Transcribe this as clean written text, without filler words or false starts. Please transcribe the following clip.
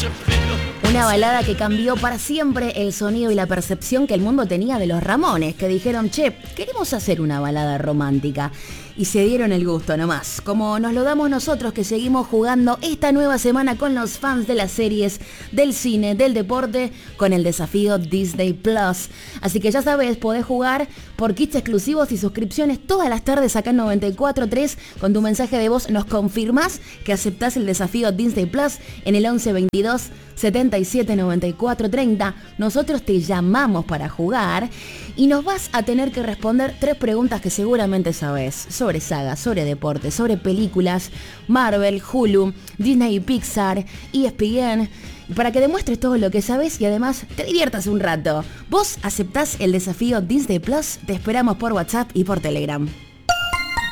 Una balada que cambió para siempre el sonido y la percepción que el mundo tenía de los Ramones, que dijeron, che, queremos hacer una balada romántica. Y se dieron el gusto nomás, como nos lo damos nosotros que seguimos jugando esta nueva semana con los fans de las series, del cine, del deporte, con el desafío Disney Plus. Así que ya sabes, podés jugar por kits exclusivos y suscripciones todas las tardes acá en 94.3. Con tu mensaje de voz nos confirmás que aceptás el desafío Disney Plus en el 11 22 77 94 30. Nosotros te llamamos para jugar y nos vas a tener que responder 3 preguntas que seguramente sabes, sobre sagas, sobre deporte, sobre películas, Marvel, Hulu, Disney y Pixar, ESPN, para que demuestres todo lo que sabes y además te diviertas un rato. ¿Vos aceptás el desafío Disney Plus? Te esperamos por WhatsApp y por Telegram.